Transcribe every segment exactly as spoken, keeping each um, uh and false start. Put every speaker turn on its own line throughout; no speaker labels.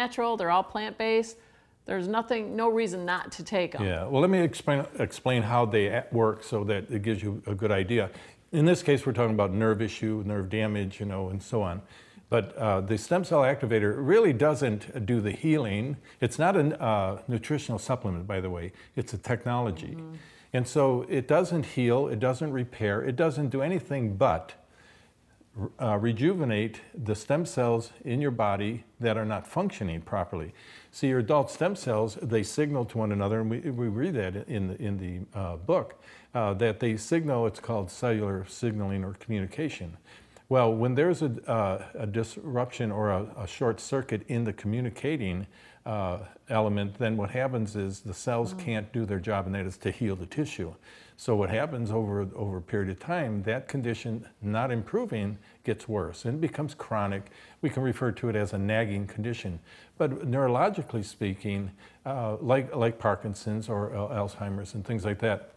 natural, they're all plant-based. There's nothing, no reason not to take them.
Yeah, well, let me explain, explain how they work so that it gives you a good idea. In this case, we're talking about nerve issue, nerve damage, you know, and so on. But uh, the stem cell activator really doesn't do the healing. It's not a uh, nutritional supplement, by the way. It's a technology. Mm-hmm. And so it doesn't heal, it doesn't repair, it doesn't do anything but uh, rejuvenate the stem cells in your body that are not functioning properly. See, your adult stem cells, they signal to one another, and we, we read that in the, in the uh, book, uh, that they signal, it's called cellular signaling or communication. Well, when there's a, uh, a disruption or a, a short circuit in the communicating uh, element, then what happens is the cells mm. can't do their job, and that is to heal the tissue. So what happens over, over a period of time, that condition not improving gets worse and it becomes chronic. We can refer to it as a nagging condition. But neurologically speaking, uh, like, like Parkinson's or uh, Alzheimer's and things like that,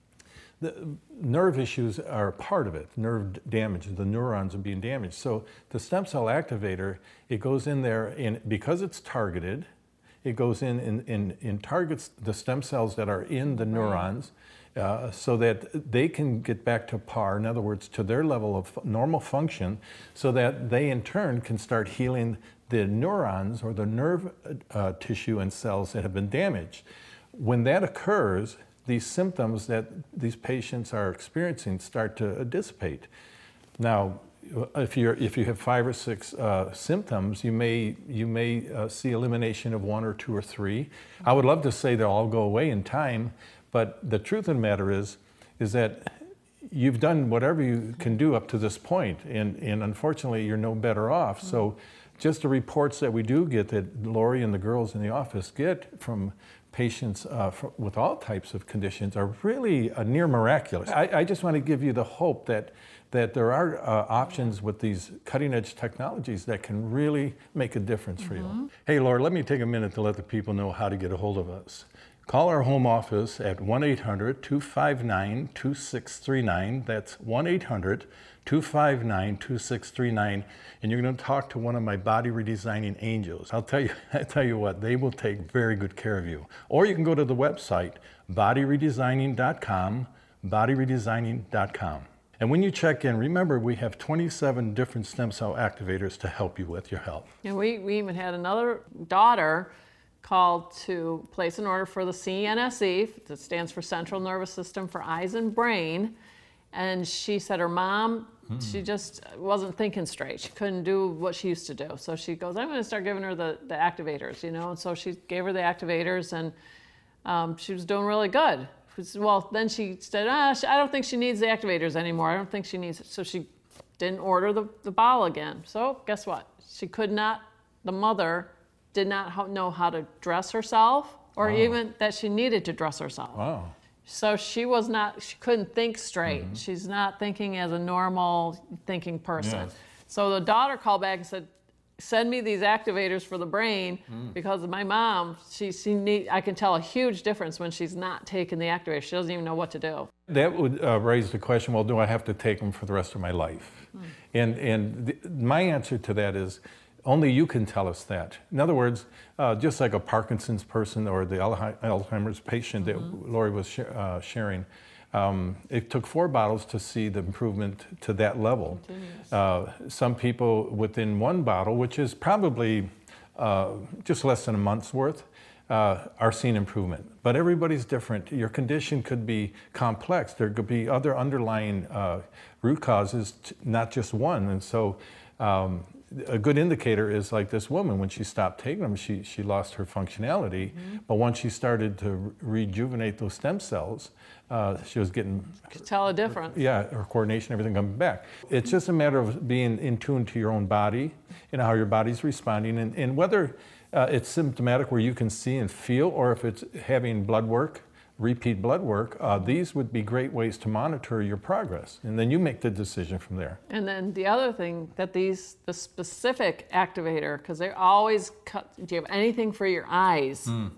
the nerve issues are a part of it, nerve damage, the neurons are being damaged. So the stem cell activator, it goes in there, and because it's targeted, it goes in and, and, and targets the stem cells that are in the neurons uh, so that they can get back to par, in other words, to their level of normal function, so that they in turn can start healing the neurons or the nerve uh, tissue and cells that have been damaged. When that occurs, these symptoms that these patients are experiencing start to dissipate. Now, if you're if you have five or six uh, symptoms, you may you may uh, see elimination of one or two or three. I would love to say they'll all go away in time, but the truth of the matter is is that you've done whatever you can do up to this point, and and unfortunately you're no better off. So, just the reports that we do get, that Lori and the girls in the office get from patients uh, for, with all types of conditions, are really uh, near miraculous. I, I just want to give you the hope that that there are uh, options with these cutting-edge technologies that can really make a difference for mm-hmm. you. Hey, Lori, let me take a minute to let the people know how to get a hold of us. Call our home office at one eight hundred, two five nine, two six three nine. That's one eight hundred, two five nine, two six three nine. And you're going to talk to one of my body redesigning angels. I'll tell you, I tell you what, they will take very good care of you. Or you can go to the website, body redesigning dot com, body redesigning dot com. And when you check in, remember we have twenty-seven different stem cell activators to help you with your health.
And we, we even had another daughter called to place an order for the C N S E, that stands for Central Nervous System for Eyes and Brain. And she said her mom, mm. she just wasn't thinking straight. She couldn't do what she used to do. So she goes, I'm going to start giving her the, the activators, you know. And so she gave her the activators, and um, she was doing really good. Well, then she said, ah, I don't think she needs the activators anymore. I don't think she needs it. So she didn't order the, the bottle again. So guess what? She could not, the mother did not know how to dress herself, or wow. even that she needed to dress herself.
Wow.
So she was not, she couldn't think straight. Mm-hmm. She's not thinking as a normal thinking person. Yes. So the daughter called back and said, send me these activators for the brain mm. because my mom, she, she need, I can tell a huge difference when she's not taking the activator. She doesn't even know what to do.
That would uh, raise the question, well, do I have to take them for the rest of my life? Mm. And, and the, my answer to that is, only you can tell us that. In other words, uh, just like a Parkinson's person or the Alzheimer's patient mm-hmm. that Lori was sh- uh, sharing, um, it took four bottles to see the improvement to that level. Uh, some people within one bottle, which is probably uh, just less than a month's worth, uh, are seeing improvement. But everybody's different. Your condition could be complex. There could be other underlying uh, root causes, t- not just one. And so um, a good indicator is like this woman, when she stopped taking them, she, she lost her functionality. Mm-hmm. But once she started to re- rejuvenate those stem cells, uh, she was getting...
Could tell a difference.
Yeah, her coordination, everything coming back. It's just a matter of being in tune to your own body and how your body's responding, and, and whether uh, it's symptomatic where you can see and feel, or if it's having blood work, repeat blood work, uh, these would be great ways to monitor your progress. And then you make the decision from there.
And then the other thing that these, the specific activator, because they always cut, do you have anything for your eyes? Mm.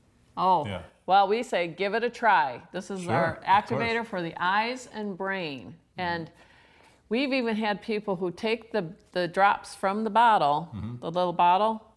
Oh, yeah. Well, we say give it a try. This is sure, our activator for the eyes and brain. Mm. And we've even had people who take the, the drops from the bottle, mm-hmm. the little bottle,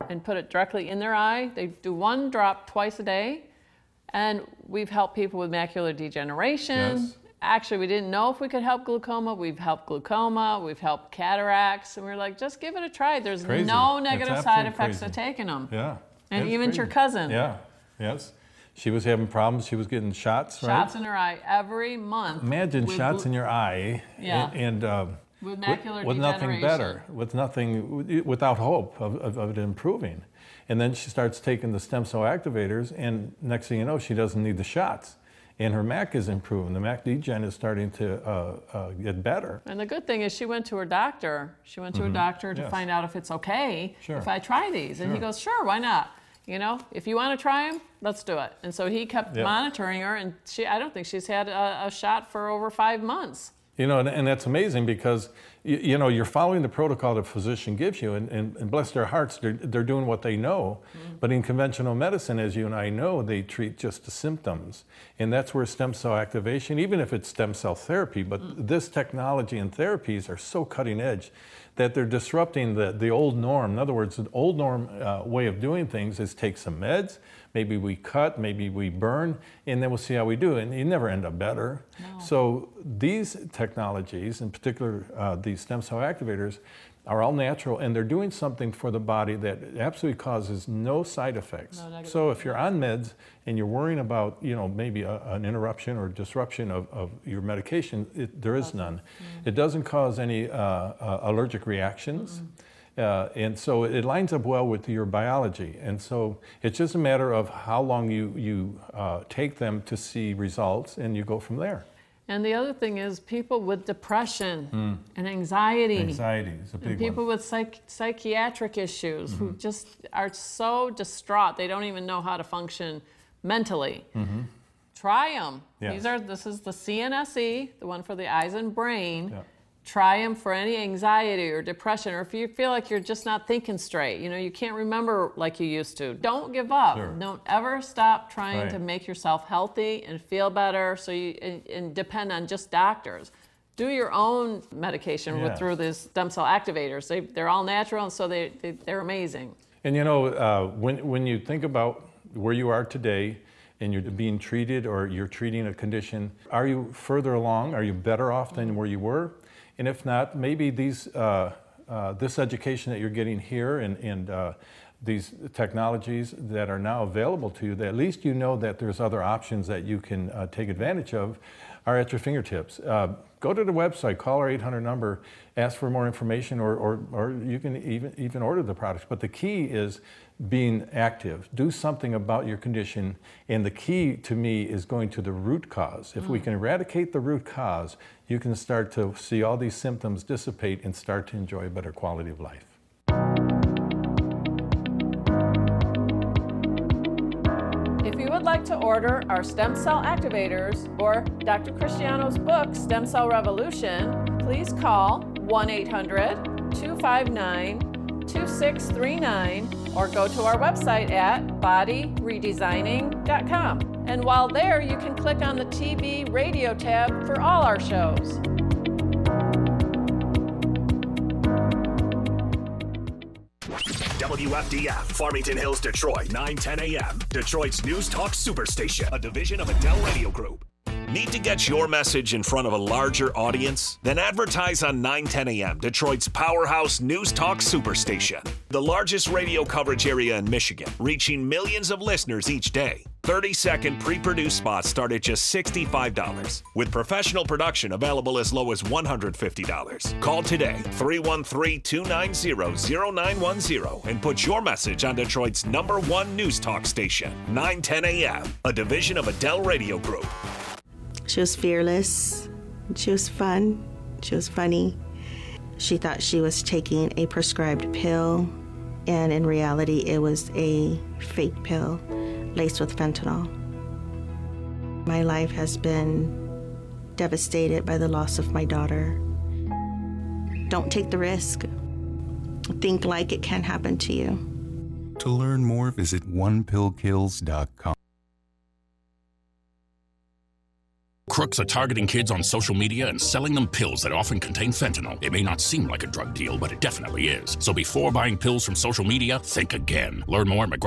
and put it directly in their eye. They do one drop twice a day. And we've helped people with macular degeneration.
Yes.
Actually, we didn't know if we could help glaucoma. We've helped glaucoma. We've helped cataracts. And we we're like, just give it a try. There's
Crazy.
no
It's
negative
absolutely
side effects
crazy.
to taking them.
Yeah.
And
It's
even to your
crazy.
cousin.
Yeah. Yes. She was having problems. She was getting shots, right?
Shots in her eye every month.
Imagine
with
shots
glu-
in your eye.
Yeah.
And, and uh,
With macular
with, with nothing
degeneration.
better, with nothing, without hope of, of, of it improving. And then she starts taking the stem cell activators, and next thing you know, she doesn't need the shots. And her mac is improving. The mac degen is starting to uh, uh, get better.
And the good thing is she went to her doctor. She went to her doctor to
Yes.
find out if it's okay
Sure.
if I try these. And he
Sure.
goes, sure, why not? You know, if you want to try them, let's do it. And so he kept
Yep.
monitoring her, and she, I don't think she's had a, a shot for over five months.
You know, and, and that's amazing because, you, you know, you're following the protocol the physician gives you, and, and, and bless their hearts, they're, they're doing what they know. Mm-hmm. But in conventional medicine, as you and I know, they treat just the symptoms. And that's where stem cell activation, even if it's stem cell therapy, but mm-hmm. this technology and therapies are so cutting edge that they're disrupting the, the old norm. In other words, the old norm uh, way of doing things is take some meds, maybe we cut, maybe we burn, and then we'll see how we do. And you never end up better.
No.
So these technologies, in particular uh, these stem cell activators, are all natural, and they're doing something for the body that absolutely causes no side effects.
No negative
So if you're on meds and you're worrying about, you know, maybe a, an interruption or disruption of, of your medication, it, there is none. Mm-hmm. It doesn't cause any uh, uh, allergic reactions. Mm-hmm. Uh, and so it lines up well with your biology. And so it's just a matter of how long you, you uh, take them to see results, and you go from there.
And the other thing is people with depression mm. and anxiety.
Anxiety is a big
and people
one.
with psych- psychiatric issues
Mm-hmm.
who just are so distraught they don't even know how to function mentally.
Mm-hmm.
Try them.
Yes.
These are. This is the C N S E, the one for the eyes and brain.
Yeah.
Try them for any anxiety or depression, or if you feel like you're just not thinking straight, you know, you can't remember like you used to. Don't give up.
Sure.
Don't ever stop trying
Right.
to make yourself healthy and feel better. So you and, and depend on just doctors. Do your own medication with
Yes.
through these stem cell activators. They they're all natural, and so they, they they're amazing.
And you know, uh, when when you think about where you are today, and you're being treated, or you're treating a condition, are you further along? Are you better off than where you were? And if not, maybe these, uh, uh, this education that you're getting here and, and uh, these technologies that are now available to you, that at least you know that there's other options that you can uh, take advantage of, are at your fingertips. Uh, go to the website, call our eight hundred number, ask for more information, or, or, or you can even, even order the products. But the key is being active. Do something about your condition. And the key to me is going to the root cause. If mm. we can eradicate the root cause, you can start to see all these symptoms dissipate and start to enjoy a better quality of life.
If you would like to order our stem cell activators or Doctor Cristiano's book, Stem Cell Revolution, please call one eight hundred, two five nine, two six three nine or go to our website at body redesigning dot com. And while there, you can click on the T V radio tab for all our shows.
W F D F, Farmington Hills, Detroit, nine ten a m Detroit's News Talk Superstation, a division of Adele Radio Group. Need to get your message in front of a larger audience? Then advertise on nine ten a m, Detroit's powerhouse News Talk Superstation. The largest radio coverage area in Michigan, reaching millions of listeners each day. thirty second pre-produced spots start at just sixty-five dollars, with professional production available as low as one hundred fifty dollars. Call today, three one three, two nine zero, zero nine one zero, and put your message on Detroit's number one news talk station, nine ten a m, a division of Adele Radio Group.
She was fearless. She was fun. She was funny. She thought she was taking a prescribed pill, and in reality, it was a fake pill laced with fentanyl. My life has been devastated by the loss of my daughter. Don't take the risk. Think like it can happen to you.
To learn more, visit one pill kills dot com. Crooks are targeting kids on social media and selling them pills that often contain fentanyl. It may not seem like a drug deal, but it definitely is. So before buying pills from social media, think again. Learn more at McGraw